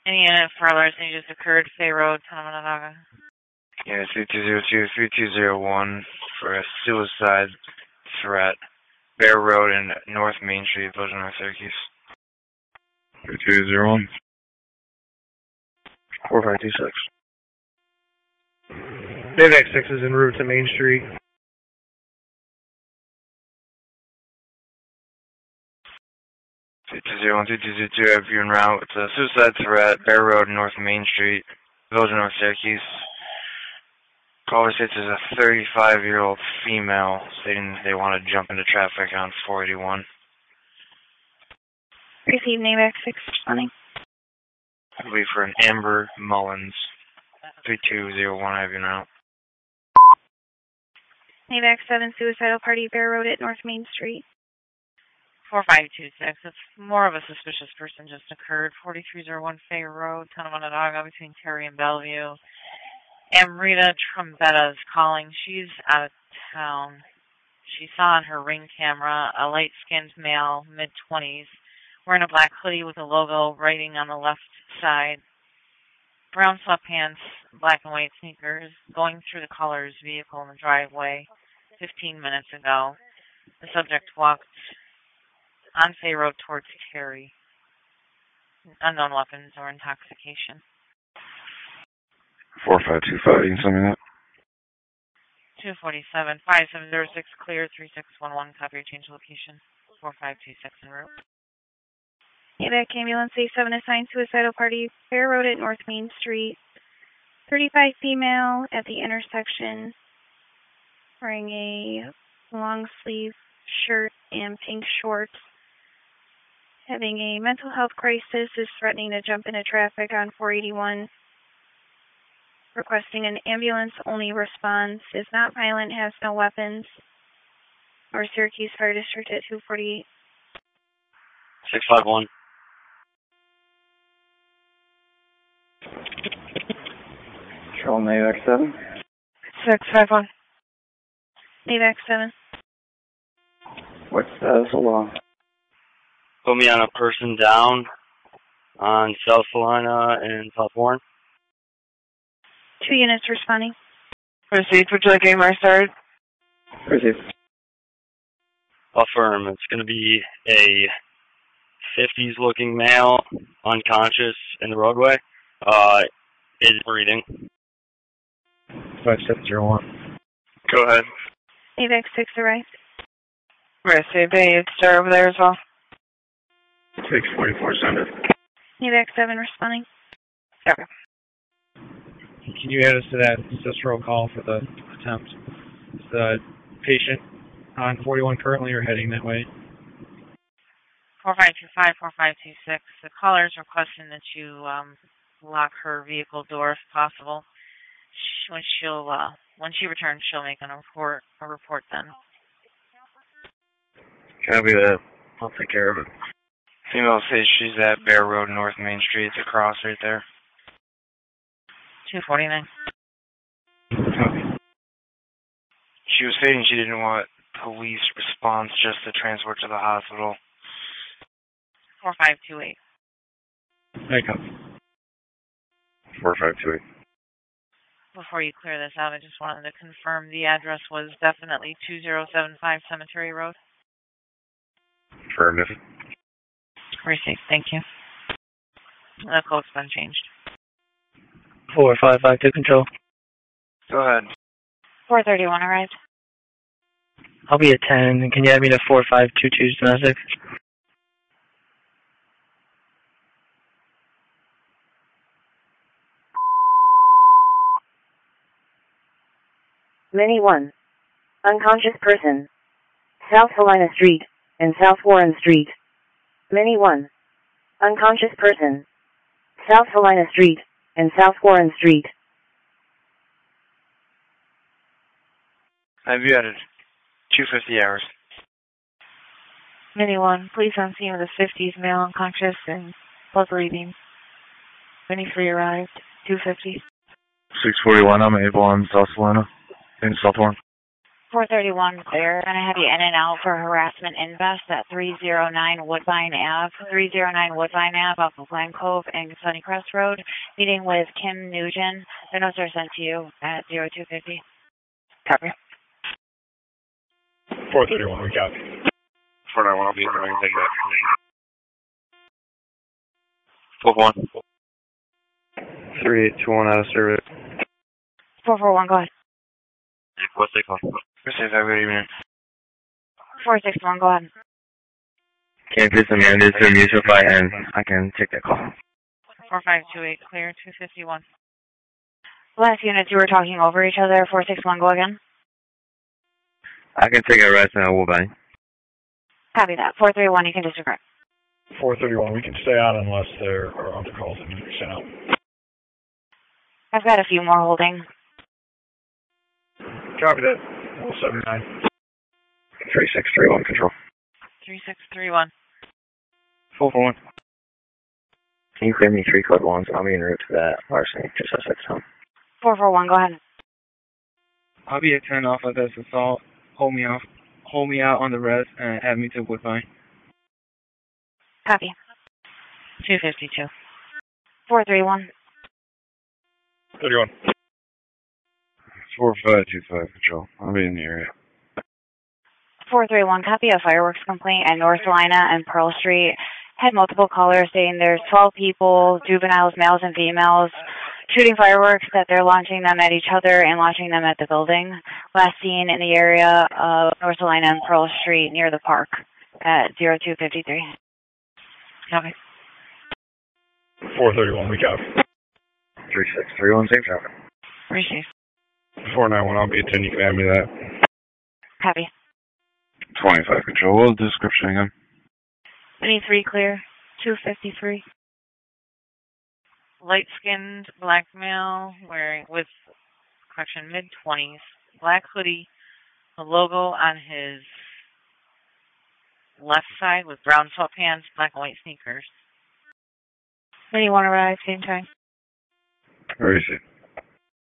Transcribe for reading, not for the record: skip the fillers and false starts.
Any unit for larceny just occurred, Fay Road, Tonawanda. Yeah, 3202-3201 for a suicide threat. Bear Road and North Main Street, Village of North Syracuse. 3201. 4526. Vivac 6 is en route to Main Street. 3201-3222, if you're en route, it's a suicide threat, Bear Road and North Main Street, Village of North Syracuse. Caller states there's a 35-year-old female stating they want to jump into traffic on 481. Receive Navac 6 responding. It'll be for an Amber Mullins. 3201, I have you now. Navac 7, suicidal party, Bear Road at North Main Street. 4526, it's more of a suspicious person just occurred. 4301 Fay Road, Tonawanda between Terry and Bellevue. Amrita Trombetta is calling. She's out of town. She saw on her Ring camera a light-skinned male, mid-20s, wearing a black hoodie with a logo writing on the left side, brown sweatpants, black and white sneakers, going through the caller's vehicle in the driveway 15 minutes ago. The subject walked on Fay Road towards Terry. Unknown weapons or intoxication. 4525, you can send me that. 247, 5706, clear, 3611, copy, change location, 4526 en route. Navac ambulance A7 assigned suicidal party, Bear Road at North Main Street. 35 female at the intersection, wearing a long sleeve shirt and pink shorts. Having a mental health crisis, is threatening to jump into traffic on 481. Requesting an ambulance-only response. Is not violent, has no weapons. Or Syracuse Fire District at 248. 651. Control Navac 7. 651. Navac 7. What's the law? Put me on a person down on South Salina and South Warren. 2 units responding. Received. Would you like AMR started? Received. Affirm. It's going to be a 50s-looking male, unconscious in the roadway. Is breathing. 5701. Go ahead. Navac 6 arrived. Received. You'd start over there as well. 644, send it. Navac 7 responding. Okay. Can you add us to that ancestral call for the attempt? Is the patient on 41 currently or heading that way? 4525, 4526. The caller is requesting that you lock her vehicle door if possible. When she returns, she'll make a report then. Copy that. I'll take care of it. Female says she's at Bear Road, North Main Street. It's across right there. 249. Copy. She was stating she didn't want police response, just to transport to the hospital. 4528. I copy. 4528. Before you clear this out, I just wanted to confirm the address was definitely 2075 Cemetery Road. Affirmative. Received. Thank you. The code's been changed. 4552 control. Go ahead. 431 arrived. I'll be at 10. Can you add me to 4522 domestic? Mini 1. Unconscious person. South Helena Street and South Warren Street. Mini 1. Unconscious person. South Helena Street and South Warren Street. I've you added 250 hours. Mini 1, police on scene with a 50s male unconscious and both breathing. Mini 3 arrived. 250. 641, I'm able on South Salina. In South Warren. 431, they're going to have you in and out for harassment invest at 309 Woodbine Ave. 309 Woodbine Ave off of Glen Cove and Sunnycrest Road. Meeting with Kim Nugent. The notes are sent to you at 0250. Copy. 431, we copy. 491, I'll be in the ring. Take that. 4-1. 3821 out of service. 441, go ahead. What's they call? Receive, have a good evening. 461, go ahead. Can't please send me on this to Musify and I can take that call. 4528, clear, 251. Last units, you were talking over each other. 461, go again. I can take a rest now, Woodbine. Copy that. 431, you can disregard. 431, we can stay on unless there are other calls that need to be sent out. I've got a few more holding. Copy that. 179. 3631, control. 3631. 441. Can you clear me 3 code 1s? I'll be en route to that larceny, just as it's done. 441, go ahead. I'll be at 10 off of this assault. Hold me out on the res and have me to Woodbine. Copy. 252. 431. 31. 4525, control. I'll be in the area. 431, copy a fireworks complaint at North Salina and Pearl Street. Had multiple callers saying there's 12 people, juveniles, males and females, shooting fireworks, that they're launching them at each other and launching them at the building. Last seen in the area of North Salina and Pearl Street near the park at 0253. Copy. 431, we copy. 3631, safe traffic. Receive. 491, I'll be at 10, you can add me that. Copy. 25, control. What was the description again? 23 clear. 253. Light-skinned black male wearing mid-20s, black hoodie, a logo on his left side with brown sweatpants, black and white sneakers. When you want to arrive, same time. Where is it?